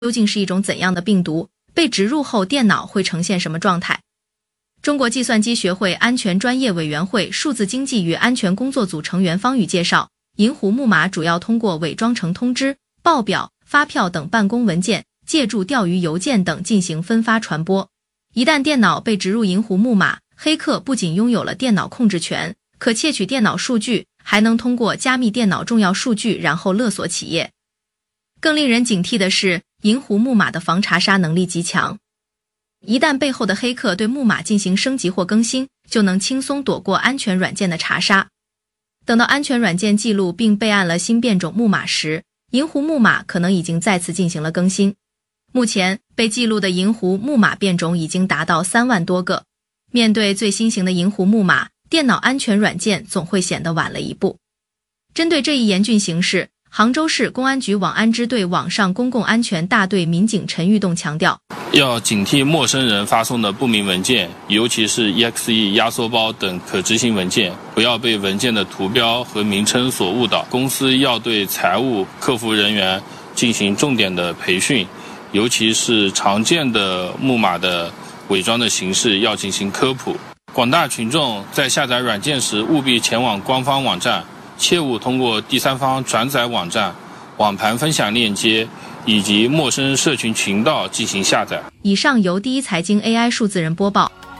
究竟是一种怎样的病毒？被植入后电脑会呈现什么状态？中国计算机学会安全专业委员会数字经济与安全工作组成员方宇介绍，银狐木马主要通过伪装成通知、报表、发票等办公文件，借助钓鱼邮件等进行分发传播。一旦电脑被植入银狐木马，黑客不仅拥有了电脑控制权，可窃取电脑数据，还能通过加密电脑重要数据，然后勒索企业。更令人警惕的是，银狐木马的防查杀能力极强，一旦背后的黑客对木马进行升级或更新，就能轻松躲过安全软件的查杀。等到安全软件记录并备案了新变种木马时，银狐木马可能已经再次进行了更新。目前被记录的银狐木马变种已经达到3万多个。面对最新型的银狐木马，电脑安全软件总会显得晚了一步。针对这一严峻形势，杭州市公安局网安支队网上公共安全大队民警陈玉栋强调， 要警惕陌生人发送的不明文件，尤其是 EXE 压缩包等可执行文件，不要被文件的图标和名称所误导。公司要对财务客服人员进行重点的培训，尤其是常见的木马的伪装的形式要进行科普。广大群众在下载软件时务必前往官方网站，切勿通过第三方转载网站、网盘分享链接以及陌生社群群道进行下载。 以上由第一财经 AI 数字人播报。